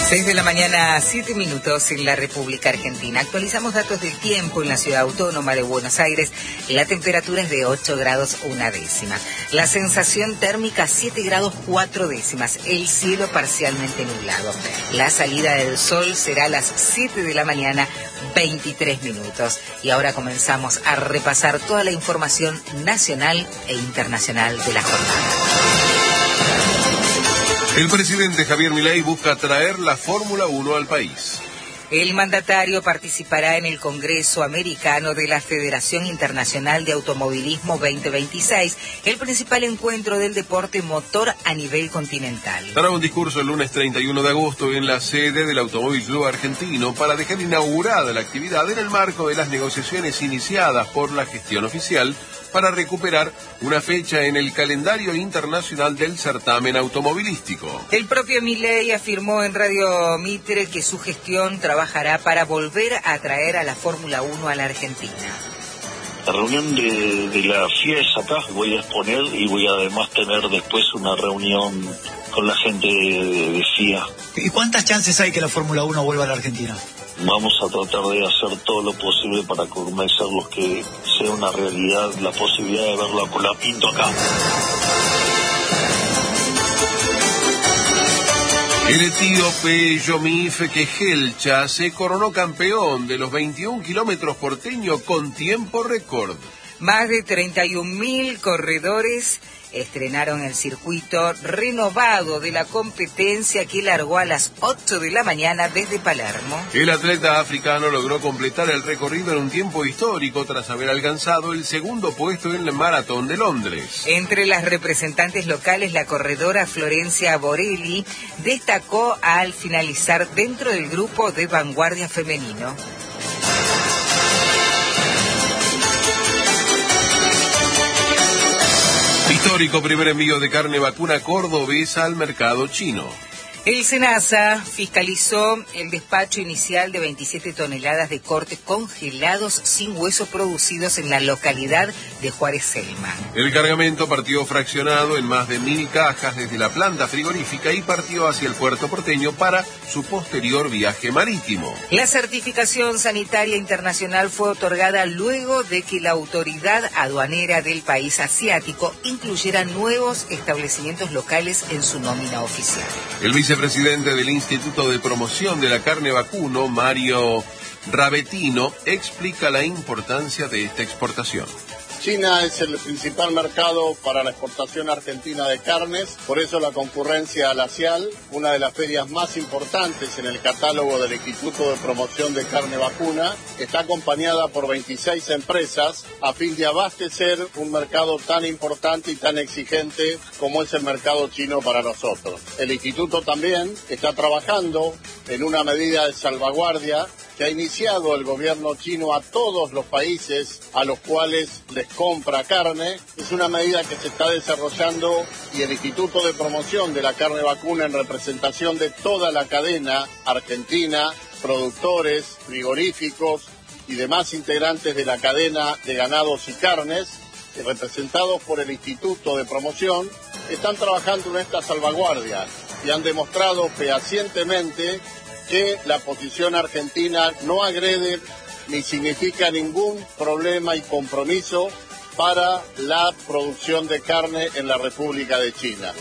6 de la mañana, 7 minutos en la República Argentina. Actualizamos datos del tiempo en la ciudad autónoma de Buenos Aires. La temperatura es de 8 grados 1 décima. La sensación térmica 7 grados 4 décimas. El cielo parcialmente nublado. La salida del sol será a las 7 de la mañana, 23 minutos. Y ahora comenzamos a repasar toda la información nacional e internacional de la jornada. El presidente Javier Milei busca traer la Fórmula 1 al país. El mandatario participará en el Congreso Americano de la Federación Internacional de Automovilismo 2026, el principal encuentro del deporte motor a nivel continental. Dará un discurso el lunes 31 de agosto en la sede del Automóvil Club Argentino para dejar inaugurada la actividad en el marco de las negociaciones iniciadas por la gestión oficial para recuperar una fecha en el calendario internacional del certamen automovilístico. El propio Milei afirmó en Radio Mitre que su gestión trabajará para volver a traer a la Fórmula 1 a la Argentina. La reunión de la FIA es acá, voy a exponer y voy a además tener después una reunión con la gente de FIA. ¿Y cuántas chances hay que la Fórmula 1 vuelva a la Argentina? Vamos a tratar de hacer todo lo posible para convencerlos que sea una realidad la posibilidad de verla con la Pinto acá. El etíope Yomif Kejelcha se coronó campeón de los 21 kilómetros porteño con tiempo récord. Más de 31.000 corredores estrenaron el circuito renovado de la competencia que largó a las 8 de la mañana desde Palermo. El atleta africano logró completar el recorrido en un tiempo histórico tras haber alcanzado el segundo puesto en el Maratón de Londres. Entre las representantes locales, la corredora Florencia Borelli destacó al finalizar dentro del grupo de vanguardia femenino. Histórico primer envío de carne vacuna cordobesa al mercado chino. El SENASA fiscalizó el despacho inicial de 27 toneladas de cortes congelados sin hueso producidos en la localidad de Juárez Selma. El cargamento partió fraccionado en más de 1.000 cajas desde la planta frigorífica y partió hacia el puerto porteño para su posterior viaje marítimo. La certificación sanitaria internacional fue otorgada luego de que la autoridad aduanera del país asiático incluyera nuevos establecimientos locales en su nómina oficial. El vicepresidente del Instituto de Promoción de la Carne Vacuno, Mario Ravetino, explica la importancia de esta exportación. China es el principal mercado para la exportación argentina de carnes, por eso la concurrencia a la CIAL, una de las ferias más importantes en el catálogo del Instituto de Promoción de Carne Vacuna, está acompañada por 26 empresas a fin de abastecer un mercado tan importante y tan exigente como es el mercado chino para nosotros. El Instituto también está trabajando en una medida de salvaguardia que ha iniciado el gobierno chino a todos los países a los cuales les compra carne. Es una medida que se está desarrollando y el Instituto de Promoción de la Carne Vacuna, en representación de toda la cadena argentina, productores, frigoríficos y demás integrantes de la cadena de ganados y carnes, representados por el Instituto de Promoción, están trabajando en esta salvaguardia y han demostrado fehacientemente que la posición argentina no agrede ni significa ningún problema y compromiso para la producción de carne en la República de China.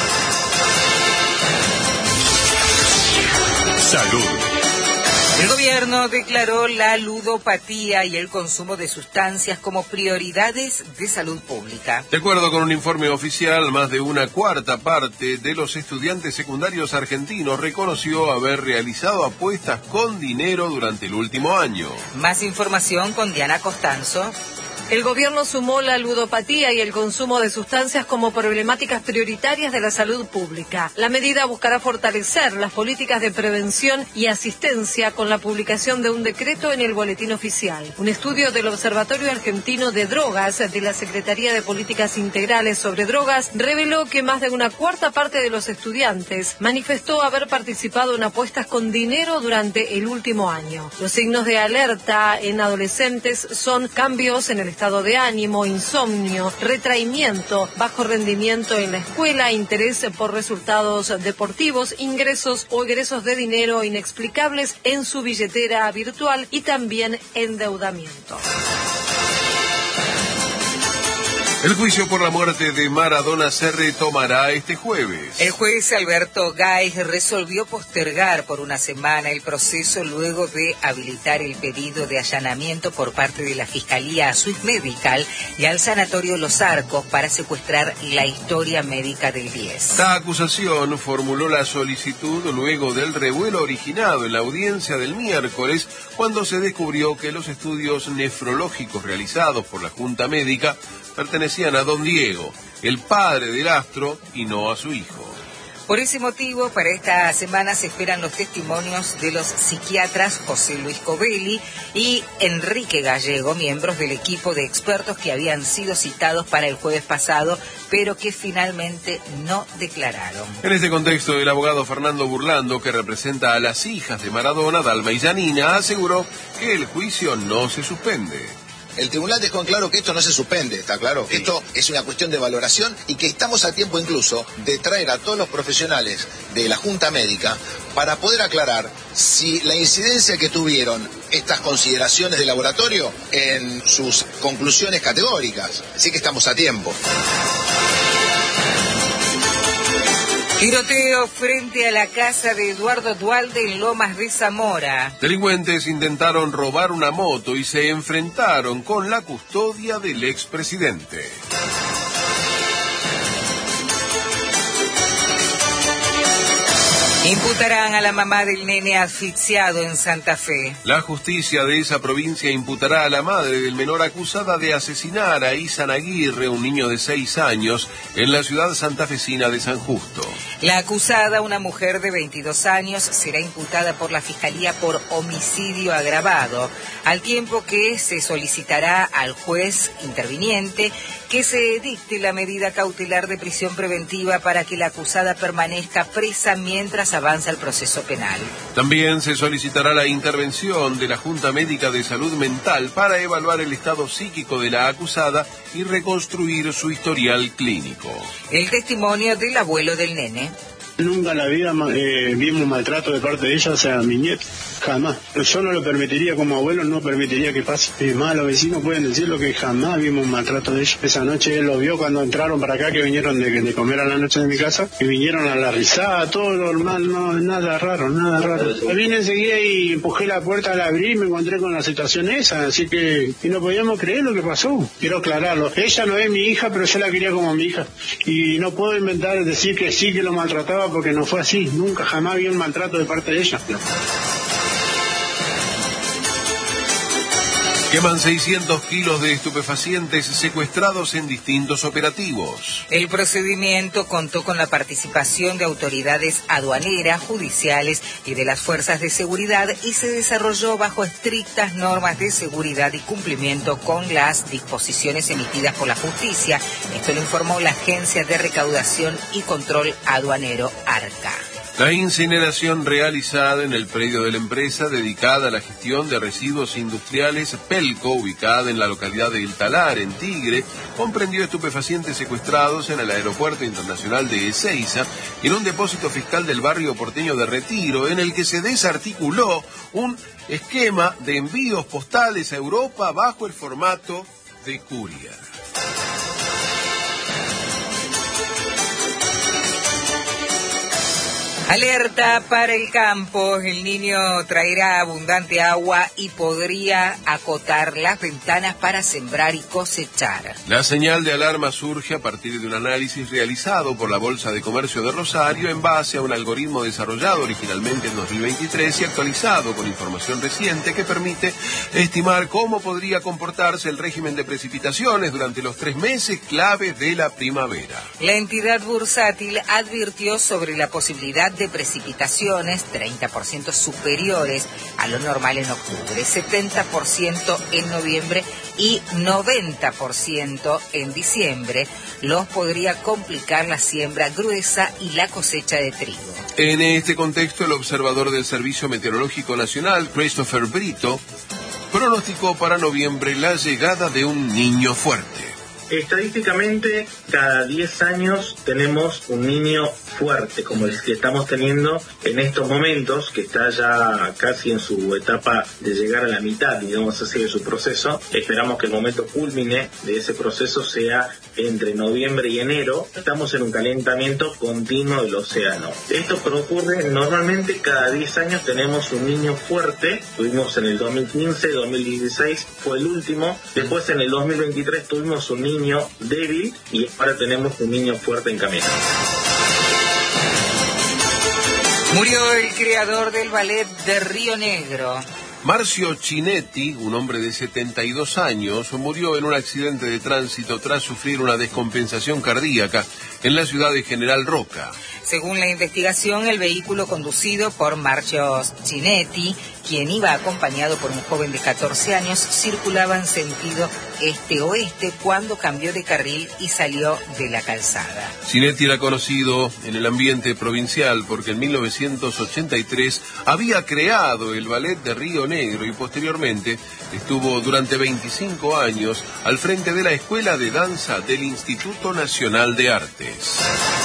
Salud. El gobierno declaró la ludopatía y el consumo de sustancias como prioridades de salud pública. De acuerdo con un informe oficial, más de una cuarta parte de los estudiantes secundarios argentinos reconoció haber realizado apuestas con dinero durante el último año. Más información con Diana Costanzo. El gobierno sumó la ludopatía y el consumo de sustancias como problemáticas prioritarias de la salud pública. La medida buscará fortalecer las políticas de prevención y asistencia con la publicación de un decreto en el Boletín Oficial. Un estudio del Observatorio Argentino de Drogas de la Secretaría de Políticas Integrales sobre Drogas reveló que más de una cuarta parte de los estudiantes manifestó haber participado en apuestas con dinero durante el último año. Los signos de alerta en adolescentes son cambios en el estado de ánimo, insomnio, retraimiento, bajo rendimiento en la escuela, interés por resultados deportivos, ingresos o egresos de dinero inexplicables en su billetera virtual y también endeudamiento. El juicio por la muerte de Maradona se retomará este jueves. El juez Alberto Gay resolvió postergar por una semana el proceso luego de habilitar el pedido de allanamiento por parte de la Fiscalía a Swiss Medical y al Sanatorio Los Arcos para secuestrar la historia médica del 10. La acusación formuló la solicitud luego del revuelo originado en la audiencia del miércoles, cuando se descubrió que los estudios nefrológicos realizados por la Junta Médica pertenecían a don Diego, el padre del astro, y no a su hijo. Por ese motivo, para esta semana se esperan los testimonios de los psiquiatras José Luis Covelli y Enrique Gallego, miembros del equipo de expertos que habían sido citados para el jueves pasado, pero que finalmente no declararon. En este contexto, el abogado Fernando Burlando, que representa a las hijas de Maradona, Dalma y Janina, aseguró que el juicio no se suspende. El tribunal dejó en claro que esto no se suspende, ¿está claro? Sí. Esto es una cuestión de valoración y que estamos a tiempo incluso de traer a todos los profesionales de la Junta Médica para poder aclarar si la incidencia que tuvieron estas consideraciones de laboratorio en sus conclusiones categóricas. Así que estamos a tiempo. Tiroteo frente a la casa de Eduardo Duhalde en Lomas de Zamora. Delincuentes intentaron robar una moto y se enfrentaron con la custodia del expresidente. Imputarán a la mamá del nene asfixiado en Santa Fe. La justicia de esa provincia imputará a la madre del menor acusada de asesinar a Isan Aguirre, un niño de 6 años, en la ciudad santafesina de San Justo. La acusada, una mujer de 22 años, será imputada por la Fiscalía por homicidio agravado, al tiempo que se solicitará al juez interviniente que se dicte la medida cautelar de prisión preventiva para que la acusada permanezca presa mientras avanza el proceso penal. También se solicitará la intervención de la Junta Médica de Salud Mental para evaluar el estado psíquico de la acusada y reconstruir su historial clínico. El testimonio del abuelo del nene. Nunca en la vida vimos maltrato de parte de ella, o sea, mi nieto, jamás. Yo no lo permitiría como abuelo, no permitiría que pase. Es más, los vecinos pueden decirlo que jamás vimos maltrato de ella. Esa noche él lo vio cuando entraron para acá, que vinieron de comer a la noche de mi casa, que vinieron a la risada, todo normal, no, nada raro, nada raro. Vine enseguida y empujé la puerta, la abrí y me encontré con la situación esa, así que y no podíamos creer lo que pasó. Quiero aclararlo, ella no es mi hija, pero yo la quería como mi hija. Y no puedo inventar, decir que sí que lo maltrataba, porque no fue así, nunca, jamás había un maltrato de parte de ella. Queman 600 kilos de estupefacientes secuestrados en distintos operativos. El procedimiento contó con la participación de autoridades aduaneras, judiciales y de las fuerzas de seguridad y se desarrolló bajo estrictas normas de seguridad y cumplimiento con las disposiciones emitidas por la justicia. Esto lo informó la Agencia de Recaudación y Control Aduanero, ARCA. La incineración realizada en el predio de la empresa dedicada a la gestión de residuos industriales Pelco, ubicada en la localidad de El Talar, en Tigre, comprendió estupefacientes secuestrados en el Aeropuerto Internacional de Ezeiza y en un depósito fiscal del barrio porteño de Retiro, en el que se desarticuló un esquema de envíos postales a Europa bajo el formato de courier. Alerta para el campo, el Niño traerá abundante agua y podría acotar las ventanas para sembrar y cosechar. La señal de alarma surge a partir de un análisis realizado por la Bolsa de Comercio de Rosario en base a un algoritmo desarrollado originalmente en 2023 y actualizado con información reciente que permite estimar cómo podría comportarse el régimen de precipitaciones durante los 3 meses claves de la primavera. La entidad bursátil advirtió sobre la posibilidad de precipitaciones 30% superiores a lo normal en octubre, 70% en noviembre y 90% en diciembre. Los podría complicar la siembra gruesa y la cosecha de trigo. En este contexto, el observador del Servicio Meteorológico Nacional, Christopher Brito, pronosticó para noviembre la llegada de un niño fuerte. Estadísticamente, cada 10 años tenemos un niño fuerte, como el que estamos teniendo en estos momentos, que está ya casi en su etapa de llegar a la mitad, digamos así, de su proceso. Esperamos que el momento culmine de ese proceso sea entre noviembre y enero. Estamos en un calentamiento continuo del océano. Esto ocurre normalmente cada 10 años tenemos un niño fuerte. Tuvimos en el 2015, 2016 fue el último. Después en el 2023 tuvimos un niño débil y ahora tenemos un niño fuerte en camino. Murió el creador del ballet de Río Negro. Marcio Chinetti, un hombre de 72 años, murió en un accidente de tránsito tras sufrir una descompensación cardíaca en la ciudad de General Roca. Según la investigación, el vehículo conducido por Marcio Chinetti, quien iba acompañado por un joven de 14 años, circulaba en sentido este-oeste cuando cambió de carril y salió de la calzada. Chinetti era conocido en el ambiente provincial porque en 1983 había creado el ballet de Río Negro y posteriormente estuvo durante 25 años al frente de la Escuela de Danza del Instituto Nacional de Artes.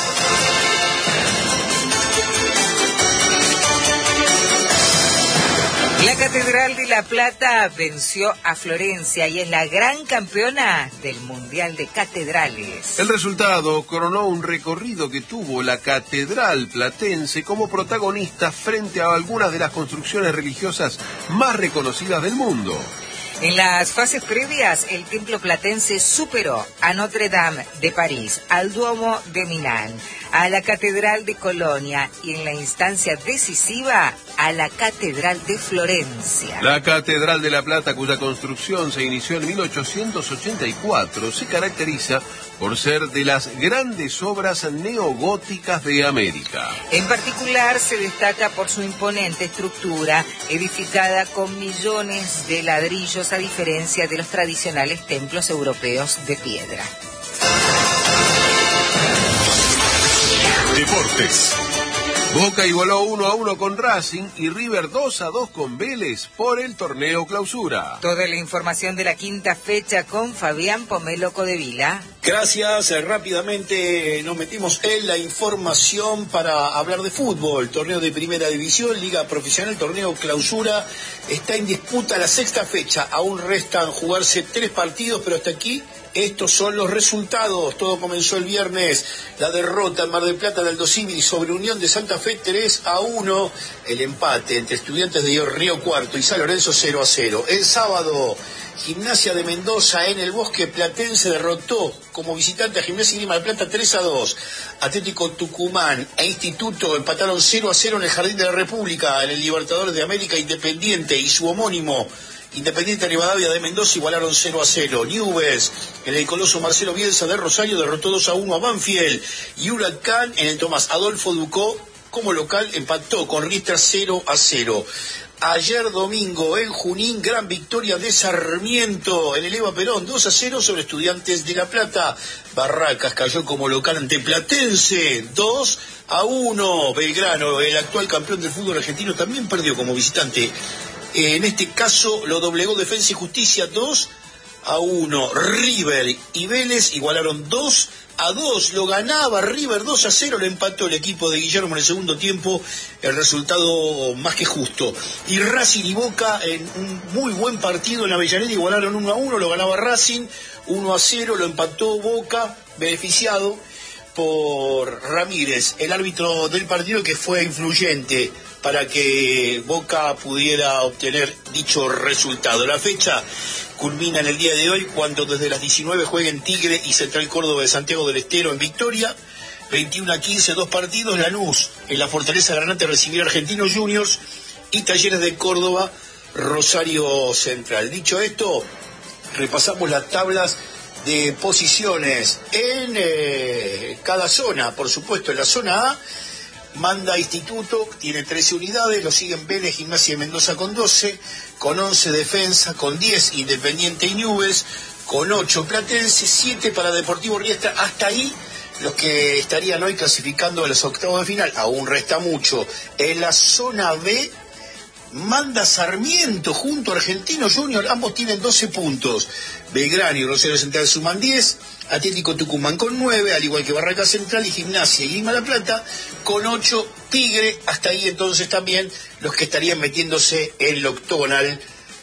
La Catedral de La Plata venció a Florencia y es la gran campeona del Mundial de Catedrales. El resultado coronó un recorrido que tuvo la Catedral Platense como protagonista frente a algunas de las construcciones religiosas más reconocidas del mundo. En las fases previas, el templo platense superó a Notre Dame de París, al Duomo de Milán, a la Catedral de Colonia y en la instancia decisiva a la Catedral de Florencia. La Catedral de La Plata, cuya construcción se inició en 1884, se caracteriza por ser de las grandes obras neogóticas de América. En particular se destaca por su imponente estructura, edificada con millones de ladrillos a diferencia de los tradicionales templos europeos de piedra. Deportes. Boca igualó 1-1 con Racing y River 2-2 con Vélez por el torneo Clausura. Toda la información de la quinta fecha con Fabián Pomelo Codevila. Gracias, rápidamente nos metimos en la información para hablar de fútbol. Torneo de Primera División, Liga Profesional, torneo Clausura. Está en disputa la sexta fecha. Aún restan jugarse 3 partidos, pero hasta aquí estos son los resultados. Todo comenzó el viernes. La derrota en Mar del Plata de Aldo Civi sobre Unión de Santa Fe 3-1. El empate entre Estudiantes de Río Cuarto y San Lorenzo 0-0. El sábado, Gimnasia de Mendoza en el Bosque Platense derrotó como visitante a Gimnasia y Lima de Plata 3-2. Atlético Tucumán e Instituto empataron 0-0 en el Jardín de la República. En el Libertadores de América, Independiente y su homónimo Independiente Rivadavia de Mendoza igualaron 0-0. Newell's en el Coloso Marcelo Bielsa de Rosario derrotó 2-1 a Banfield. Y Huracán en el Tomás Adolfo Ducó como local empató con Riestra 0-0. Ayer domingo en Junín, gran victoria de Sarmiento en el Eva Perón, 2-0 sobre Estudiantes de La Plata. Barracas cayó como local ante Platense, 2-1. Belgrano, el actual campeón del fútbol argentino, también perdió como visitante. En este caso lo doblegó Defensa y Justicia 2-1. River y Vélez igualaron 2-2. Lo ganaba River 2-0, lo empató el equipo de Guillermo en el segundo tiempo. El resultado más que justo. Y Racing y Boca en un muy buen partido en Avellaneda igualaron 1-1. Lo ganaba Racing 1-0, lo empató Boca, beneficiado por Ramírez, el árbitro del partido, que fue influyente para que Boca pudiera obtener dicho resultado. La fecha culmina en el día de hoy cuando desde las 19 jueguen Tigre y Central Córdoba de Santiago del Estero en Victoria. 21-15, 2 partidos. Lanús en la Fortaleza Granate recibirá Argentinos Juniors y Talleres de Córdoba, Rosario Central. Dicho esto, repasamos las tablas de posiciones en cada zona. Por supuesto, en la zona A manda Instituto, tiene 13 unidades, lo siguen Vélez, Gimnasia de Mendoza con 12, con 11 Defensa, con 10 Independiente y Newell's, con 8 Platense, 7 para Deportivo Riestra. Hasta ahí los que estarían hoy clasificando a los octavos de final. Aún resta mucho. En la zona B manda Sarmiento junto a Argentino Junior, ambos tienen 12 puntos. Belgrano y Rosario Central suman 10, Atlético Tucumán con 9, al igual que Barraca Central y Gimnasia y Lima La Plata con 8, Tigre, hasta ahí entonces también los que estarían metiéndose en el octogonal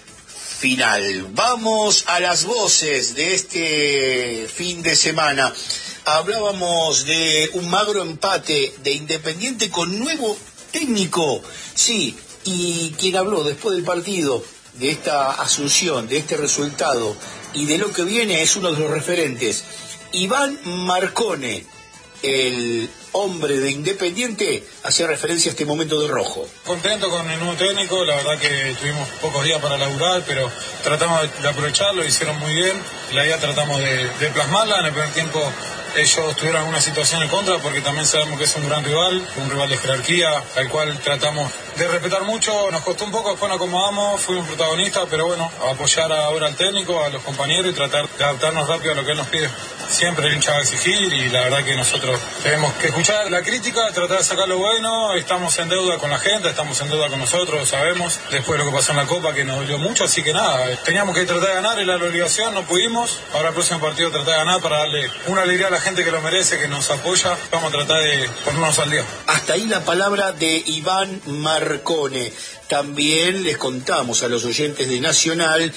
final. Vamos a las voces de este fin de semana. Hablábamos de un magro empate de Independiente con nuevo técnico, sí, y quien habló después del partido de esta asunción, de este resultado y de lo que viene es uno de los referentes, Iván Marcone, el hombre de Independiente, hacía referencia a este momento de rojo. Contento con el nuevo técnico, la verdad que tuvimos pocos días para laburar, pero tratamos de aprovecharlo, hicieron muy bien, la idea tratamos de plasmarla. En el primer tiempo ellos tuvieron alguna situación en contra porque también sabemos que es un gran rival, un rival de jerarquía al cual tratamos de respetar mucho. Nos costó un poco, después nos acomodamos, fuimos protagonistas, pero bueno, apoyar ahora al técnico, a los compañeros y tratar de adaptarnos rápido a lo que él nos pide. Siempre el hincha va a exigir y la verdad que nosotros tenemos que escuchar la crítica, tratar de sacar lo bueno. Estamos en deuda con la gente, estamos en deuda con nosotros, sabemos, después de lo que pasó en la Copa que nos dolió mucho, así que nada, teníamos que tratar de ganar, era la obligación, no pudimos. Ahora el próximo partido tratar de ganar para darle una alegría a la gente que lo merece, que nos apoya. Vamos a tratar de ponernos al día. Hasta ahí la palabra de Iván Marcone. También les contamos a los oyentes de Nacional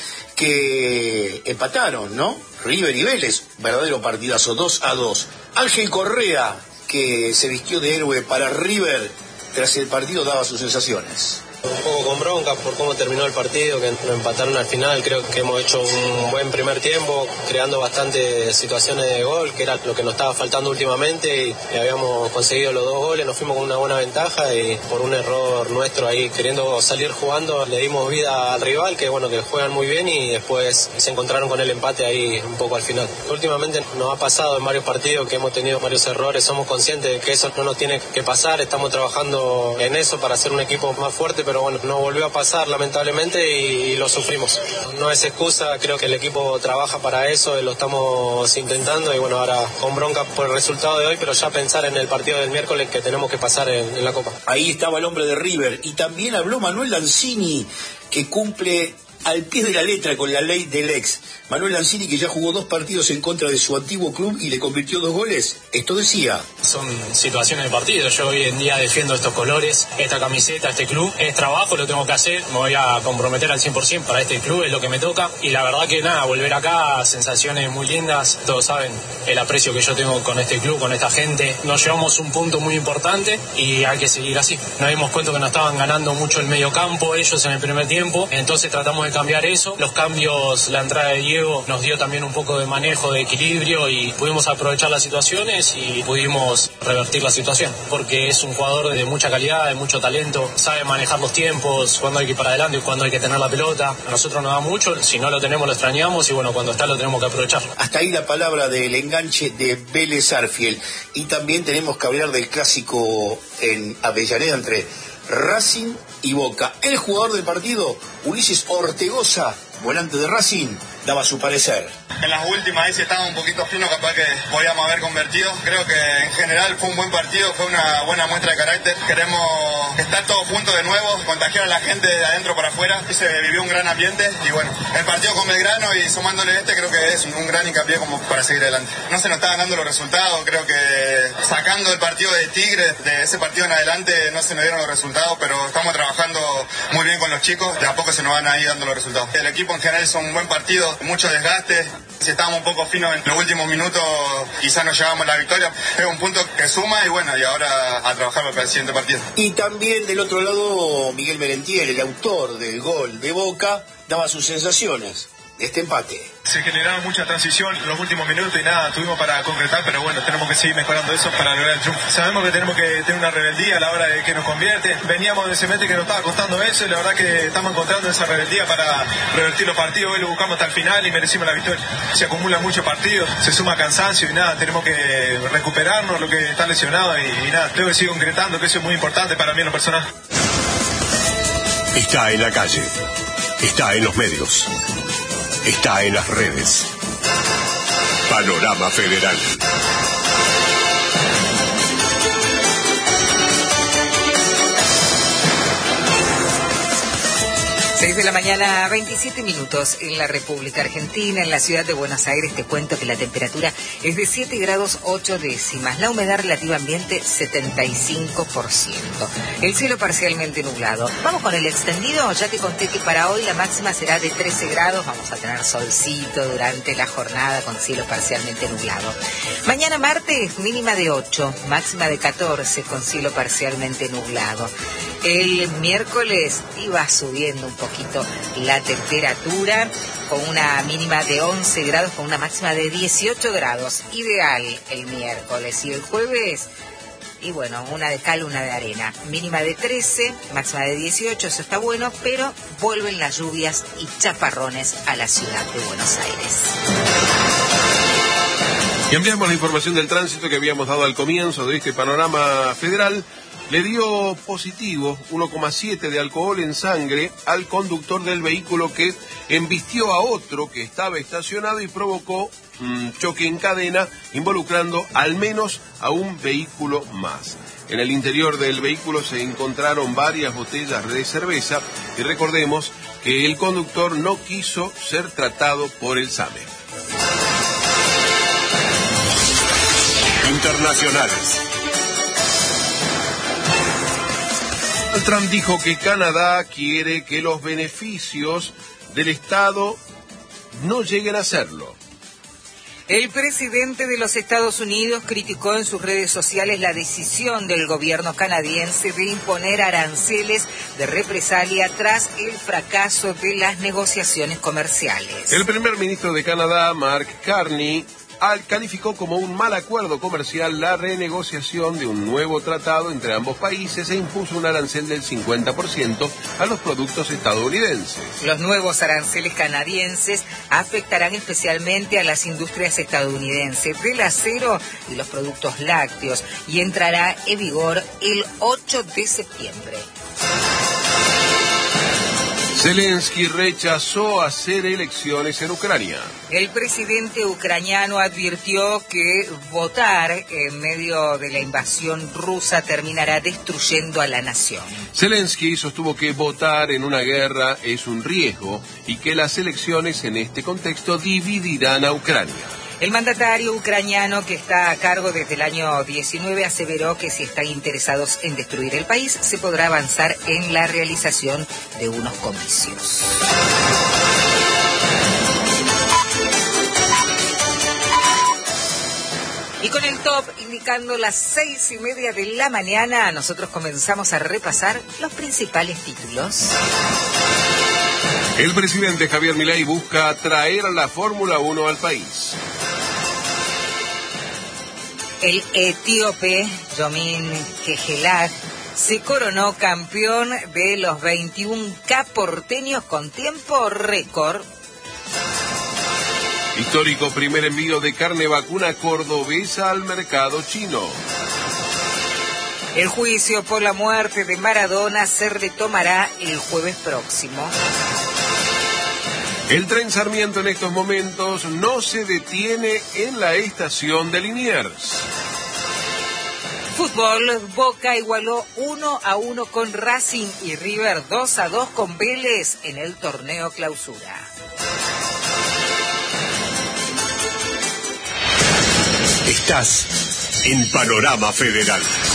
que empataron, ¿no? River y Vélez, verdadero partidazo, 2-2. Ángel Correa, que se vistió de héroe para River, tras el partido daba sus sensaciones. Un poco con bronca por cómo terminó el partido, que nos empataron al final. Creo que hemos hecho un buen primer tiempo, creando bastantes situaciones de gol, que era lo que nos estaba faltando últimamente, y habíamos conseguido los 2 goles, nos fuimos con una buena ventaja y por un error nuestro ahí, queriendo salir jugando, le dimos vida al rival, que bueno, que juegan muy bien y después se encontraron con el empate ahí un poco al final. Últimamente nos ha pasado en varios partidos que hemos tenido varios errores, somos conscientes de que eso no nos tiene que pasar, estamos trabajando en eso para ser un equipo más fuerte, pero bueno, no volvió a pasar lamentablemente y lo sufrimos. No es excusa, creo que el equipo trabaja para eso, lo estamos intentando y bueno, ahora con bronca por el resultado de hoy, pero ya pensar en el partido del miércoles que tenemos que pasar en la Copa. Ahí estaba el hombre de River y también habló Manuel Lanzini, que cumple al pie de la letra con la ley del ex. Manuel Lanzini, que ya jugó 2 partidos en contra de su antiguo club y le convirtió 2 goles, esto decía. Son situaciones de partido, yo hoy en día defiendo estos colores, esta camiseta, este club, es trabajo, lo tengo que hacer, me voy a comprometer al 100% para este club, es lo que me toca, y la verdad que nada, volver acá, sensaciones muy lindas, todos saben el aprecio que yo tengo con este club, con esta gente, nos llevamos un punto muy importante y hay que seguir así. Nos dimos cuenta que nos estaban ganando mucho el medio campo, ellos en el primer tiempo, entonces tratamos de cambiar eso, los cambios, la entrada de Diego nos dio también un poco de manejo, de equilibrio y pudimos aprovechar las situaciones y pudimos revertir la situación, porque es un jugador de mucha calidad, de mucho talento, sabe manejar los tiempos, cuando hay que ir para adelante y cuando hay que tener la pelota. A nosotros nos da mucho, si no lo tenemos lo extrañamos y bueno, cuando está lo tenemos que aprovechar. Hasta ahí la palabra del enganche de Vélez Arfiel. Y también tenemos que hablar del clásico en Avellaneda entre Racing y Boca. El jugador del partido, Ulises Ortegoza, volante de Racing, daba su parecer. En las últimas ahí sí estaba un poquito fino, capaz que podíamos haber convertido. Creo que en general fue un buen partido, fue una buena muestra de carácter. Queremos estar todos juntos de nuevo, contagiar a la gente de adentro para afuera. Se vivió un gran ambiente y bueno, el partido con Belgrano y sumándole creo que es un gran hincapié como para seguir adelante. No se nos estaban dando los resultados, creo que sacando el partido de Tigre, de ese partido en adelante no se nos dieron los resultados, pero estamos trabajando muy bien con los chicos, de a poco se nos van a ir dando los resultados. El equipo en general es un buen partido, mucho desgaste. Si estábamos un poco finos en los últimos minutos, quizás nos llevamos la victoria. Es un punto que suma y bueno, y ahora a trabajar para el siguiente partido. Y también del otro lado, Miguel Merentiel, el autor del gol de Boca, daba sus sensaciones de este empate. Se generaron mucha transición en los últimos minutos y nada, tuvimos para concretar, pero bueno, tenemos que seguir mejorando eso para lograr el triunfo. Sabemos que tenemos que tener una rebeldía a la hora de que nos convierte. Veníamos de ese mete que nos estaba costando eso y la verdad que estamos encontrando esa rebeldía para revertir los partidos. Hoy lo buscamos hasta el final y merecimos la victoria. Se acumulan muchos partidos, se suma cansancio y nada, tenemos que recuperarnos lo que está lesionado y nada, tengo que seguir concretando, que eso es muy importante para mí en lo personal. Está en la calle, está en los medios, está en las redes. Panorama Federal. 6 de la mañana, 27 minutos en la República Argentina, en la ciudad de Buenos Aires. Te cuento que la temperatura es de 7 grados 8 décimas. La humedad relativa ambiente, 75%. El cielo parcialmente nublado. Vamos con el extendido. Ya te conté que para hoy la máxima será de 13 grados. Vamos a tener solcito durante la jornada con cielo parcialmente nublado. Mañana martes, mínima de 8, máxima de 14 con cielo parcialmente nublado. El miércoles iba subiendo un poquito la temperatura con una mínima de 11 grados, con una máxima de 18 grados. Ideal el miércoles. Y el jueves, y bueno, una de cal, una de arena. Mínima de 13, máxima de 18, eso está bueno, pero vuelven las lluvias y chaparrones a la ciudad de Buenos Aires. Y ampliamos la información del tránsito que habíamos dado al comienzo de este panorama federal. Le dio positivo 1,7 de alcohol en sangre al conductor del vehículo que embistió a otro que estaba estacionado y provocó un choque en cadena, involucrando al menos a un vehículo más. En el interior del vehículo se encontraron varias botellas de cerveza y recordemos que el conductor no quiso ser tratado por el SAME. Internacionales. Trump dijo que Canadá quiere que los beneficios del Estado no lleguen a serlo. El presidente de los Estados Unidos criticó en sus redes sociales la decisión del gobierno canadiense de imponer aranceles de represalia tras el fracaso de las negociaciones comerciales. El primer ministro de Canadá, Mark Carney, calificó como un mal acuerdo comercial la renegociación de un nuevo tratado entre ambos países e impuso un arancel del 50% a los productos estadounidenses. Los nuevos aranceles canadienses afectarán especialmente a las industrias estadounidenses del acero y los productos lácteos y entrará en vigor el 8 de septiembre. Zelensky rechazó hacer elecciones en Ucrania. El presidente ucraniano advirtió que votar en medio de la invasión rusa terminará destruyendo a la nación. Zelensky sostuvo que votar en una guerra es un riesgo y que las elecciones en este contexto dividirán a Ucrania. El mandatario ucraniano, que está a cargo desde el año 19, aseveró que si están interesados en destruir el país, se podrá avanzar en la realización de unos comicios. Y con el top indicando las 6:30 de la mañana, nosotros comenzamos a repasar los principales títulos. El presidente Javier Milei busca traer la Fórmula 1 al país. El etíope Yomin Kejelak se coronó campeón de los 21K porteños con tiempo récord. Histórico primer envío de carne vacuna cordobesa al mercado chino. El juicio por la muerte de Maradona se retomará el jueves próximo. El tren Sarmiento en estos momentos no se detiene en la estación de Liniers. Fútbol, Boca igualó 1-1 con Racing y River 2-2 con Vélez en el torneo Clausura. Estás en Panorama Federal.